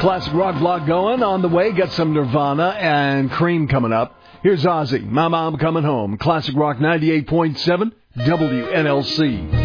Classic rock block going on the way. Got some Nirvana and Cream coming up. Here's Ozzy, My Mom Coming Home. Classic Rock 98.7 WNLC.